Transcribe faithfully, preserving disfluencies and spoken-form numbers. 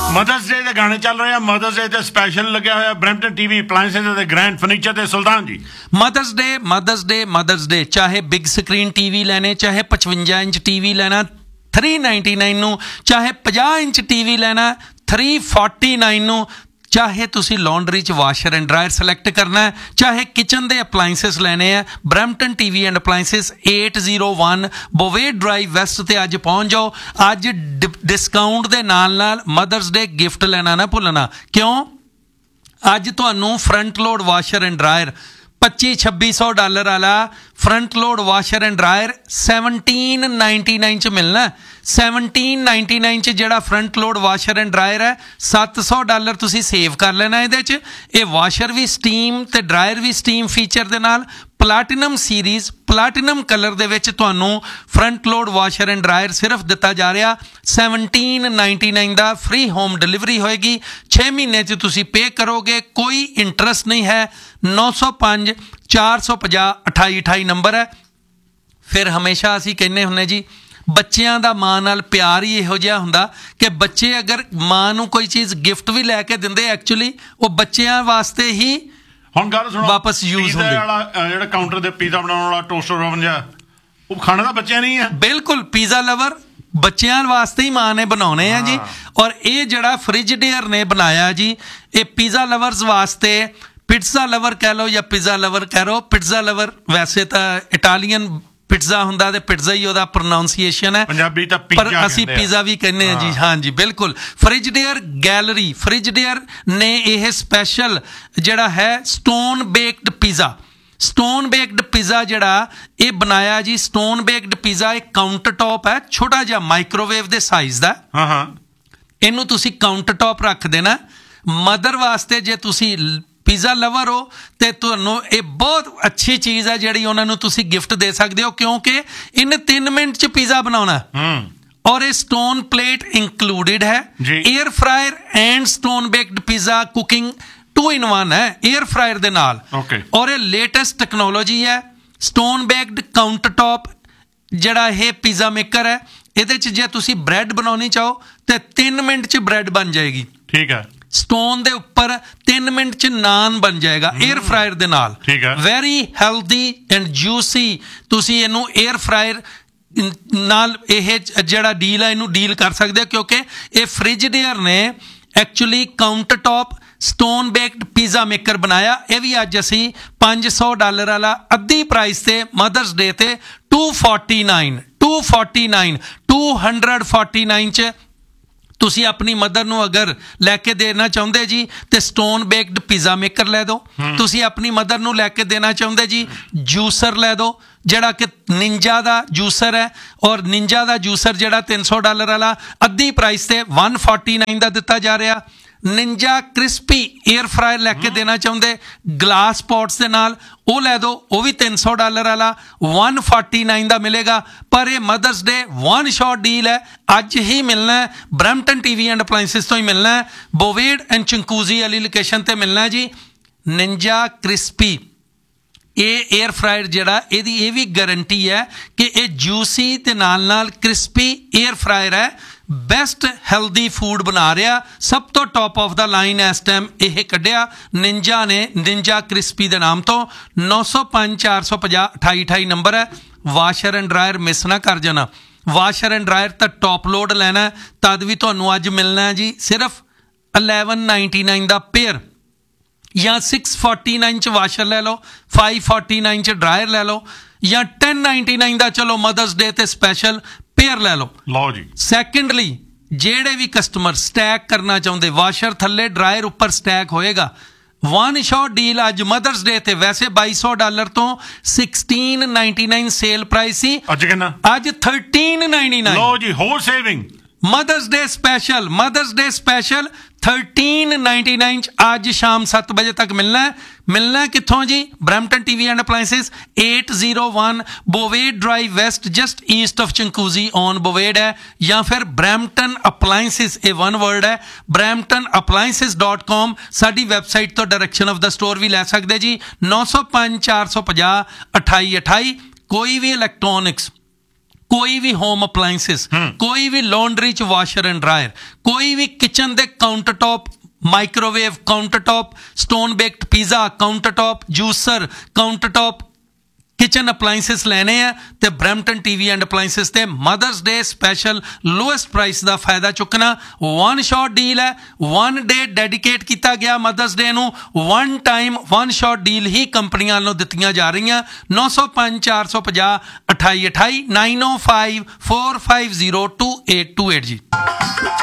Mothers ਡੇ ਦੇ ਗਾਣੇ ਚੱਲ ਰਹੇ ਆ। ਮਦਰਸ ਡੇ ਤੇ ਸਪੈਸ਼ਲ ਲੱਗਿਆ ਹੋਇਆ ਬਰੈਂਪਟਨ ਟੀਵੀ ਅਪਲਾਈਐਂਸਸ ਤੇ ਗ੍ਰੈਂਡ ਫਰਨੀਚਰ ਤੇ ਸੁਲਤਾਨ ਜੀ। ਮਦਰਸ ਡੇ ਮਦਰਸ ਡੇ ਮਦਰਸ ਡੇ ਚਾਹੇ ਬਿਗ ਸਕਰੀਨ ਟੀਵੀ ਲੈਣੇ, ਚਾਹੇ ਪਚਵੰਜਾ ਇੰਚ ਟੀਵੀ ਲੈਣਾ ਥ੍ਰੀ ਨਾਈਨਟੀ ਨਾਈਨ ਨੂੰ, ਚਾਹੇ ਪੰਜਾਹ ਇੰਚ ਟੀਵੀ ਲੈਣਾ ਥ੍ਰੀ ਫੋਰਟੀ ਨਾਈਨ ਨੂੰ, ਚਾਹੇ ਤੁਸੀਂ ਲੌਂਡਰੀ 'ਚ ਵਾਸ਼ਰ ਐਂਡ ਡਰਾਇਰ ਸਿਲੈਕਟ ਕਰਨਾ ਹੈ, ਚਾਹੇ ਕਿਚਨ ਦੇ ਅਪਲਾਈਐਂਸਸ ਲੈਣੇ ਆ, Brampton TV and appliances eight zero one ਬੋਵੇਡ drive West ਤੇ ਅੱਜ ਪਹੁੰਚ ਜਾਓ। ਅੱਜ ਡਿਸਕਾਊਂਟ ਦੇ ਨਾਲ ਨਾਲ ਮਦਰਸ ਡੇ ਗਿਫਟ ਲੈਣਾ ਨਾ ਭੁੱਲਣਾ। ਕਿਉਂ? ਅੱਜ ਤੁਹਾਨੂੰ front load washer and dryer ਪੱਚੀ ਛੱਬੀ ਸੌ ਡਾਲਰ ਵਾਲਾ front load washer and dryer seventeen ninety nine 'ਚ ਮਿਲਣਾ। ਸੈਵਨਟੀਨ ਨਾਈਨਟੀ ਨਾਈਨ 'ਚ ਜਿਹੜਾ front load washer and dryer ਹੈ ਸੱਤ ਸੌ ਡਾਲਰ ਤੁਸੀਂ ਸੇਵ ਕਰ ਲੈਣਾ ਇਹਦੇ 'ਚ। ਇਹ ਵਾਸ਼ਰ ਵੀ ਸਟੀਮ ਤੇ ਡਰਾਇਰ ਵੀ ਸਟੀਮ ਫੀਚਰ ਦੇ ਨਾਲ ਪਲਾਟੀਨਮ ਸੀਰੀਜ਼ ਪਲਾਟੀਨਮ ਕਲਰ ਦੇ ਵਿੱਚ ਤੁਹਾਨੂੰ front load washer and dryer ਸਿਰਫ ਦਿੱਤਾ ਜਾ ਰਿਹਾ ਸੈਵਨਟੀਨ ਨਾਈਨਟੀ ਨਾਈਨ ਦਾ। ਫ੍ਰੀ ਹੋਮ ਡਿਲੀਵਰੀ ਹੋਏਗੀ। ਛੇ ਮਹੀਨੇ 'ਚ ਤੁਸੀਂ ਪੇ ਕਰੋਗੇ, ਕੋਈ ਇੰਟਰਸਟ ਨਹੀਂ ਹੈ। ਨੌ ਸੌ ਪੰਜ ਚਾਰ ਸੌ ਪੰਜਾਹ ਅਠਾਈ ਅਠਾਈ ਨੰਬਰ ਹੈ। ਫਿਰ ਹਮੇਸ਼ਾ ਅਸੀਂ ਕਹਿੰਦੇ ਹੁੰਦੇ ਜੀ ਬੱਚਿਆਂ ਦਾ ਮਾਂ ਨਾਲ ਪਿਆਰ ਹੀ ਇਹੋ ਜਿਹਾ ਹੁੰਦਾ ਕਿ ਬੱਚੇ ਅਗਰ ਮਾਂ ਨੂੰ ਕੋਈ ਚੀਜ਼ ਗਿਫਟ ਵੀ ਲੈ ਕੇ ਦਿੰਦੇ ਐਕਚੁਅਲੀ ਉਹ ਬੱਚਿਆਂ ਵਾਸਤੇ ਹੀ ਹੁਣ ਗੱਲ ਸੁਣੋ ਵਾਪਸ ਯੂਜ਼ ਹੁੰਦੀ। ਵਾਲਾ ਜਿਹੜਾ ਕਾਊਂਟਰ ਤੇ ਪੀਜ਼ਾ ਬਣਾਉਣ ਵਾਲਾ ਟੋਸਟਰ ਓਵਨ ਜਿਹਾ ਉਹ ਖਾਣਾ ਤਾਂ ਬੱਚਿਆਂ ਨਹੀਂ ਹੈ। ਬਿਲਕੁਲ ਪੀਜ਼ਾ ਲਵਰ ਬੱਚਿਆਂ ਵਾਸਤੇ ਹੀ ਮਾਂ ਨੇ ਬਣਾਉਣੇ ਆ ਜੀ। ਔਰ ਇਹ ਜਿਹੜਾ ਫ੍ਰਿਜਡੇਅਰ ਨੇ ਬਣਾਇਆ ਜੀ ਇਹ ਪੀਜ਼ਾ ਲਵਰਸ ਵਾਸਤੇ, ਪਿਜ਼ਾ ਲਵਰ ਕਹਿ ਲਓ ਜਾਂ ਪੀਜ਼ਾ ਲਵਰ ਕਹਿ ਲਓ। ਪਿਜ਼ਾ ਲਵਰ ਵੈਸੇ ਤਾਂ ਇਟਾਲੀਅਨ ਪਿਜ਼ਾ ਹੁੰਦਾ ਤੇ ਪਿਜ਼ਾ ਹੀ ਉਹਦਾ ਪ੍ਰੋਨਾਂਸੀਏਸ਼ਨ ਹੈ, ਪੰਜਾਬੀ ਤਾਂ ਪੀਜ਼ਾ ਪਰ ਅਸੀਂ ਪੀਜ਼ਾ ਵੀ ਕਹਿੰਦੇ ਹਾਂ ਜੀ। ਹਾਂਜੀ ਬਿਲਕੁਲ। ਫ੍ਰਿਜਡੇਅਰ ਗੈਲਰੀ ਫ੍ਰਿਜਡੇਅਰ ਨੇ ਇਹ ਸਪੈਸ਼ਲ ਜਿਹੜਾ ਹੈ stone baked pizza stone baked pizza ਜਿਹੜਾ ਇਹ ਬਣਾਇਆ ਜੀ। ਸਟੋਨ ਬੇਕਡ ਪੀਜ਼ਾ ਇੱਕ ਕਾਊਂਟਰ ਟੌਪ ਹੈ, ਛੋਟਾ ਜਿਹਾ ਮਾਈਕ੍ਰੋਵੇਵ ਦੇ ਸਾਈਜ਼ ਦਾ। ਹਾਂ ਹਾਂ ਇਹਨੂੰ ਤੁਸੀਂ ਕਾਊਂਟਰ ਟੌਪ ਰੱਖ ਦੇਣਾ। ਮਦਰ ਵਾਸਤੇ ਜੇ ਤੁਸੀਂ ਪੀਜ਼ਾ ਲਵਰ ਹੋ ਤੇ ਤੁਹਾਨੂੰ ਇਹ ਬਹੁਤ ਅੱਛੀ ਚੀਜ਼ ਹੈ ਜਿਹੜੀ ਉਹਨਾਂ ਨੂੰ ਤੁਸੀਂ ਗਿਫਟ ਦੇ ਸਕਦੇ ਹੋ, ਕਿਉਂਕਿ ਇਹਨੇ ਤਿੰਨ ਮਿੰਟ 'ਚ ਪੀਜ਼ਾ ਬਣਾਉਣਾ ਔਰ ਇਹ ਸਟੋਨ ਪਲੇਟ ਇੰਕਲੂਡਿਡ ਹੈ। Air fryer and stone baked pizza cooking to in one ਹੈ ਏਅਰ ਫਰਾਇਰ ਦੇ ਨਾਲ। ਔਰ ਇਹ ਲੇਟੈਸਟ ਟੈਕਨੋਲੋਜੀ ਹੈ। ਸਟੋਨ ਬੇਕਡ ਕਾਊਂਟਰ ਟੌਪ ਜਿਹੜਾ ਇਹ ਪੀਜ਼ਾ ਮੇਕਰ ਹੈ ਇਹਦੇ 'ਚ ਜੇ ਤੁਸੀਂ ਬ੍ਰੈਡ ਬਣਾਉਣੀ ਚਾਹੋ ਤੇ ਤਿੰਨ ਮਿੰਟ 'ਚ ਬ੍ਰੈਡ ਬਣ ਜਾਏਗੀ। ਠੀਕ ਹੈ। ਸਟੋਨ ਦੇ ਉੱਪਰ ਤਿੰਨ ਮਿੰਟ 'ਚ ਨਾਨ ਬਣ ਜਾਏਗਾ ਏਅਰ ਫਰਾਇਰ ਦੇ ਨਾਲ। Very healthy and juicy. ਤੁਸੀਂ ਇਹਨੂੰ ਏਅਰ ਫਰਾਇਰ ਨਾਲ ਇਹ ਜਿਹੜਾ ਡੀਲ ਹੈ ਇਹਨੂੰ ਡੀਲ ਕਰ ਸਕਦੇ ਹੋ, ਕਿਉਂਕਿ ਇਹ ਫ੍ਰਿਜਡੇਅਰ ਨੇ actually counter top stone baked pizza maker ਬਣਾਇਆ। ਇਹ ਵੀ ਅੱਜ ਅਸੀਂ ਪੰਜ ਸੌ ਡਾਲਰ ਵਾਲਾ ਅੱਧੀ ਪ੍ਰਾਈਸ ਤੇ ਮਦਰਸ ਡੇ ਤੇ to forty nine to forty nine two hundred forty nine 'ਚ ਤੁਸੀਂ ਆਪਣੀ ਮਦਰ ਨੂੰ ਅਗਰ ਲੈ ਕੇ ਦੇਣਾ ਚਾਹੁੰਦੇ ਜੀ ਤੇ ਸਟੋਨ ਬੇਕਡ ਪੀਜ਼ਾ ਮੇਕਰ ਲੈ ਦਿਓ। ਤੁਸੀਂ ਆਪਣੀ ਮਦਰ ਨੂੰ ਲੈ ਕੇ ਦੇਣਾ ਚਾਹੁੰਦੇ ਜੀ ਜੂਸਰ ਲੈ ਦਿਓ ਜਿਹੜਾ ਕਿ ਨਿੰਜਾ ਦਾ ਜੂਸਰ ਹੈ। ਔਰ ਨਿੰਜਾ ਦਾ ਜੂਸਰ ਜਿਹੜਾ ਤਿੰਨ ਸੌ ਡਾਲਰ ਵਾਲਾ ਅੱਧੀ ਪ੍ਰਾਈਸ ਤੇ ਵਨ ਫੋਰਟੀ ਨਾਈਨ ਦਾ ਦਿੱਤਾ ਜਾ ਰਿਹਾ। ਨਿੰਜਾ ਕ੍ਰਿਸਪੀ ਏਅਰ ਫਰਾਇਰ ਲੈ ਕੇ ਦੇਣਾ ਚਾਹੁੰਦੇ ਗਲਾਸ ਪੋਟਸ ਦੇ ਨਾਲ ਉਹ ਲੈ ਦਿਓ, ਉਹ ਵੀ ਤਿੰਨ ਸੌ ਡਾਲਰ ਵਾਲਾ ਵਨ ਫੋਰਟੀ ਨਾਈਨ ਦਾ ਮਿਲੇਗਾ। ਪਰ ਇਹ ਮਦਰਸ ਡੇ ਵਨ ਸ਼ਾਟ ਡੀਲ ਹੈ, ਅੱਜ ਹੀ ਮਿਲਣਾ ਹੈ। ਬਰੈਂਪਟਨ ਟੀਵੀ ਐਂਡ ਅਪਲਾਈਐਂਸਸ ਤੋਂ ਹੀ ਮਿਲਣਾ ਹੈ। ਬੋਵੇਡ ਐਂਡ ਚਿੰਕੂਜ਼ੀ ਵਾਲੀ ਲੋਕੇਸ਼ਨ ਤੇ ਮਿਲਣਾ ਜੀ। ਨਿੰਜਾ ਕ੍ਰਿਸਪੀ ਇਹ ਏਅਰ ਫਰਾਇਰ ਜਿਹੜਾ ਇਹਦੀ ਇਹ ਵੀ ਗਾਰੰਟੀ ਹੈ ਕਿ ਇਹ ਜੂਸੀ ਤੇ ਨਾਲ ਨਾਲ ਕ੍ਰਿਸਪੀ ਏਅਰ ਫਰਾਇਰ ਹੈ। ਬੈਸਟ ਹੈਲਦੀ ਫੂਡ ਬਣਾ ਰਿਹਾ, ਸਭ ਤੋਂ ਟੌਪ ਆਫ ਦਾ ਲਾਈਨ ਇਸ ਟਾਈਮ ਇਹ ਕੱਢਿਆ ਨਿੰਜਾ ਨੇ, ਨਿੰਜਾ ਕ੍ਰਿਸਪੀ ਦੇ ਨਾਮ ਤੋਂ। ਨੌ ਸੌ ਪੰਜ ਚਾਰ ਸੌ ਪੰਜਾਹ ਅਠਾਈ ਅਠਾਈ ਨੰਬਰ ਹੈ। ਵਾਸ਼ਰ ਐਂਡ ਡਰਾਇਰ ਮਿਸ ਨਾ ਕਰ ਜਾਣਾ। ਵਾਸ਼ਰ ਐਂਡ ਡਰਾਇਰ ਤਾਂ ਟੌਪ ਲੋਡ ਲੈਣਾ ਤਦ ਵੀ ਤੁਹਾਨੂੰ ਅੱਜ ਮਿਲਣਾ ਹੈ ਜੀ ਸਿਰਫ ਇਲੈਵਨ ਨਾਈਨਟੀ ਨਾਈਨ ਦਾ ਪੇਅਰ, ਜਾਂ ਸਿਕਸ ਫੋਰਟੀ ਨਾਈਨ 'ਚ ਵਾਸ਼ਰ ਲੈ ਲਓ, ਫਾਈਵ ਫੋਰਟੀ ਨਾਈਨ 'ਚ ਡਰਾਇਰ ਲੈ ਲਓ, ਜਾਂ ਟੈਨ ਨਾਈਨਟੀ ਨਾਈਨ ਦਾ ਚਲੋ ਮਦਰਸ ਡੇ ਤੇ ਸਪੈਸ਼ਲ ਪੇਅਰ ਲੈ ਲਓ। ਲਓ ਜੀ। ਸੈਕੰਡਲੀ ਜਿਹੜੇ ਵੀ ਕਸਟਮਰ ਸਟੈਕ ਕਰਨਾ ਚਾਹੁੰਦੇ ਵਾਸ਼ਰ ਥੱਲੇ ਡਰਾਇਰ ਉੱਪਰ ਸਟੈਕ ਹੋਏਗਾ। ਵਨ ਸ਼ਾਟ ਡੀਲ ਅੱਜ ਮਦਰਸ ਡੇ ਤੇ ਵੈਸੇ ਬਾਈ ਸੌ ਡਾਲਰ ਤੋਂ sixteen ninety nine sale price ਸੀ, ਅੱਜ ਕਿੰਨਾ? ਅੱਜ ਥਰਟੀਨ ਨਾਈਨਟੀ ਨਾਈਨ। ਲਓ ਜੀ ਹੋਰ ਸੇਵਿੰਗ। ਮਦਰਸ ਡੇ ਸਪੈਸ਼ਲ ਮਦਰਸ ਡੇ ਸਪੈਸ਼ਲ ਥਰਟੀਨ ਨਾਈਨਟੀ ਨਾਈਨ 'ਚ ਅੱਜ ਸ਼ਾਮ ਸੱਤ ਵਜੇ ਤੱਕ ਮਿਲਣਾ ਹੈ। ਮਿਲਣਾ ਕਿੱਥੋਂ ਜੀ? Brampton TV and appliances eight zero one ਬੋਵੇਡ drive West just East of ਚਿੰਕੂਜ਼ੀ on ਬੋਵੇਡ ਹੈ, ਜਾਂ ਫਿਰ ਬਰੈਂਪਟਨ ਅਪਲਾਈਐਂਸਸ ਇਹ ਵਨ ਵਰਡ ਹੈ ਬਰੈਂਪਟਨ ਅਪਲਾਈਐਂਸਸ ਡਾਟ ਕੌਮ ਸਾਡੀ ਵੈਬਸਾਈਟ ਤੋਂ ਡਾਇਰੈਕਸ਼ਨ ਆਫ ਦਾ ਸਟੋਰ ਵੀ ਲੈ ਸਕਦੇ ਜੀ। ਨੌ ਸੌ ਪੰਜ ਚਾਰ ਸੌ ਪੰਜਾਹ ਅਠਾਈ ਅਠਾਈ। ਕੋਈ ਵੀ ਇਲੈਕਟ੍ਰੋਨਿਕਸ ਕੋਈ ਵੀ ਹੋਮ ਅਪਲਾਈਐਂਸਿਸ, ਕੋਈ ਵੀ ਲਾਂਡਰੀ ਚ ਵਾਸ਼ਰ ਐਂਡ ਡਰਾਇਰ, ਕੋਈ ਵੀ ਕਿਚਨ ਦੇ counter top, microwave counter top, stone baked pizza counter top, juicer counter top, kitchen ਅਪਲਾਈਐਂਸਿਸ ਲੈਣੇ ਆ ਤੇ ਬਰੈਂਪਟਨ ਟੀਵੀ ਐਂਡ ਅਪਲਾਈਐਂਸਿਸ ਤੇ ਮਦਰਸ ਡੇ ਸਪੈਸ਼ਲ ਲੋਐਸਟ ਪ੍ਰਾਈਸ ਦਾ ਫਾਇਦਾ ਚੁੱਕਣਾ। ਵਨ ਸ਼ਾਟ ਡੀਲ ਹੈ, ਵਨ ਡੇ ਡੈਡੀਕੇਟ ਕੀਤਾ ਗਿਆ ਮਦਰਸ ਡੇ ਨੂੰ, one time one shot deal ਹੀ ਕੰਪਨੀਆਂ ਵੱਲੋਂ ਦਿੱਤੀਆਂ ਜਾ ਰਹੀਆਂ। ਨੌ ਸੌ ਪੰਜ ਚਾਰ ਸੌ ਪੰਜਾਹ ਅਠਾਈ ਅਠਾਈ ਨਾਈਨ ਓ five four five zero two eight two eight ਜੀ।